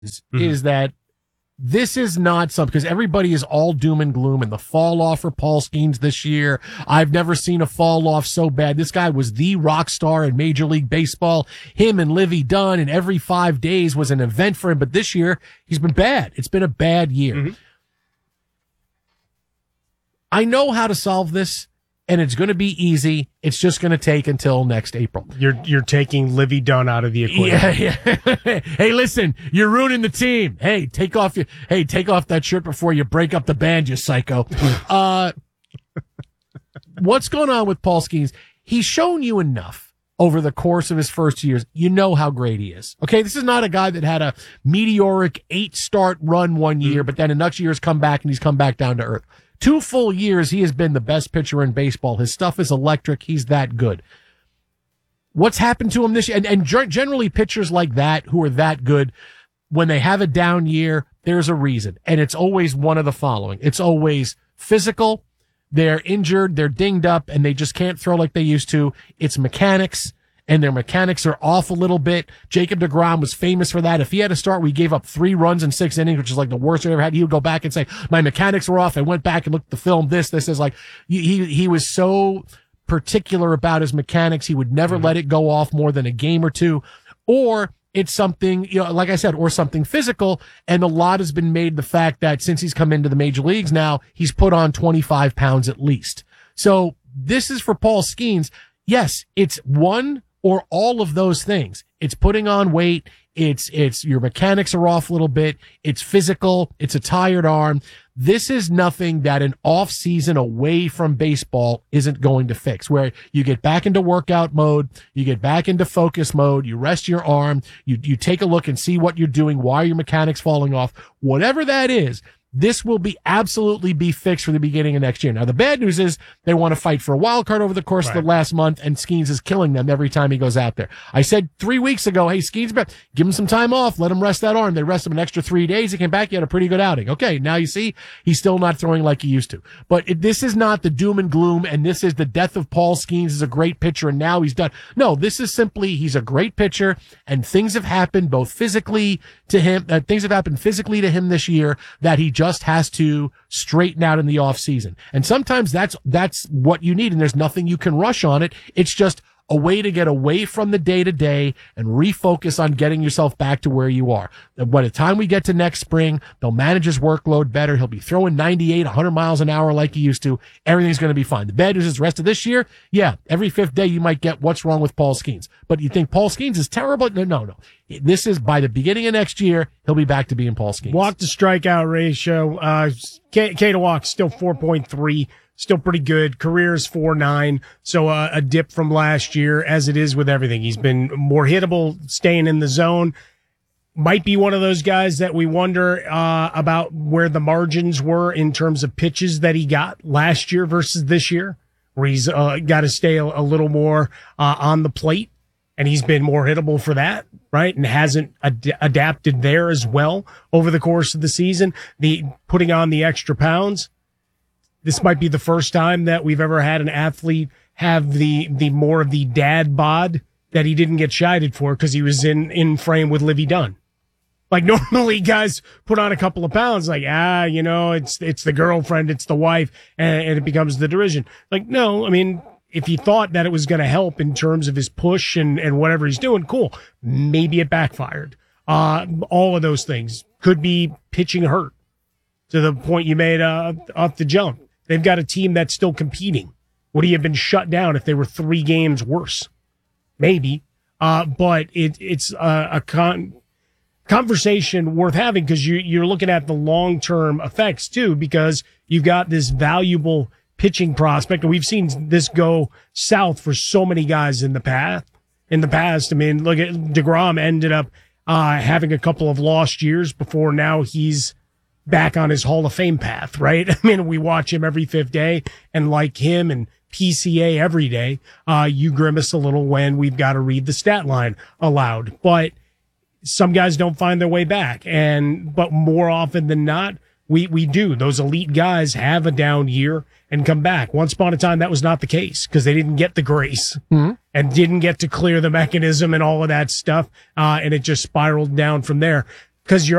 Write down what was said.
is that this is not something, because everybody is all doom and gloom and the fall off for Paul Skeens this year. I've never seen a fall off so bad. This guy was the rock star in Major League Baseball. Him and Livy Dunn, and every 5 days was an event for him. But this year, he's been bad. It's been a bad year. Mm-hmm. I know how to solve this, and it's going to be easy. It's just going to take until next April. You're taking Livy Dunn out of the equation. Yeah. Hey, listen, you're ruining the team. Hey, take off that shirt before you break up the band, you psycho. What's going on with Paul Skeens? He's shown you enough over the course of his first 2 years. You know how great he is. Okay, this is not a guy that had a meteoric 8-start run one year, but then in next year's come back and he's come back down to earth. 2 full years, he has been the best pitcher in baseball. His stuff is electric. He's that good. What's happened to him this year? And generally pitchers like that, who are that good, when they have a down year, there's a reason. And it's always one of the following. It's always physical. They're injured. They're dinged up and they just can't throw like they used to. It's mechanics. And their mechanics are off a little bit. Jacob deGrom was famous for that. If he had a start, we gave up 3 runs in 6 innings, which is like the worst I ever had. He would go back and say, my mechanics were off. I went back and looked at the film. This is like, he was so particular about his mechanics. He would never let it go off more than a game or two. Or it's something, like I said, or something physical. And a lot has been made the fact that since he's come into the major leagues now, he's put on 25 pounds at least. So this is for Paul Skeens. Yes, it's one or all of those things. It's putting on weight. It's your mechanics are off a little bit. It's physical. It's a tired arm. This is nothing that an off season away from baseball isn't going to fix, where you get back into workout mode, you get back into focus mode, you rest your arm, you take a look and see what you're doing, why are your mechanics falling off, whatever that is. This will absolutely be fixed for the beginning of next year. Now, the bad news is they want to fight for a wild card over the course of the last month, and Skeens is killing them every time he goes out there. I said 3 weeks ago, hey, Skeens, give him some time off. Let him rest that arm. They rest him an extra 3 days. He came back. He had a pretty good outing. Okay, now you see, he's still not throwing like he used to. But this is not the doom and gloom, and this is the death of Paul Skeens as a great pitcher, and now he's done. No, this is simply he's a great pitcher, and things have happened both physically to him, this year that he just has to straighten out in the off season. And sometimes that's what you need. And there's nothing you can rush on it. It's just a way to get away from the day to day and refocus on getting yourself back to where you are. By the time we get to next spring, they'll manage his workload better. He'll be throwing 98, 100 miles an hour like he used to. Everything's going to be fine. The bad news is the rest of this year, yeah, every 5th day you might get what's wrong with Paul Skeens. But you think Paul Skeens is terrible? No. This is by the beginning of next year, he'll be back to being Paul Skeens. Walk to strikeout ratio, K to walk still 4.3. Still pretty good. Career is 4.9. So a dip from last year, as it is with everything. He's been more hittable, staying in the zone. Might be one of those guys that we wonder about where the margins were in terms of pitches that he got last year versus this year, where he's got to stay a little more on the plate, and he's been more hittable for that, right? And hasn't adapted there as well over the course of the season. The putting on the extra pounds. This might be the first time that we've ever had an athlete have the more of the dad bod that he didn't get chided for because he was in frame with Livy Dunn. Like normally guys put on a couple of pounds like, it's the girlfriend, it's the wife, and it becomes the derision. Like, no, I mean, if he thought that it was going to help in terms of his push and whatever he's doing, cool. Maybe it backfired. All of those things could be pitching hurt to the point you made off the jump. They've got a team that's still competing. Would he have been shut down if they were 3 games worse? Maybe. But it's a conversation worth having because you're looking at the long-term effects too, because you've got this valuable pitching prospect. And we've seen this go south for so many guys in the past. I mean, look at DeGrom ended up having a couple of lost years before now he's back on his Hall of Fame path, right? I mean, we watch him every 5th day, and like him and PCA every day, you grimace a little when we've got to read the stat line aloud. But some guys don't find their way back, but more often than not, we do. Those elite guys have a down year and come back. Once upon a time, that was not the case because they didn't get the grace and didn't get to clear the mechanism and all of that stuff, and it just spiraled down from there. because you're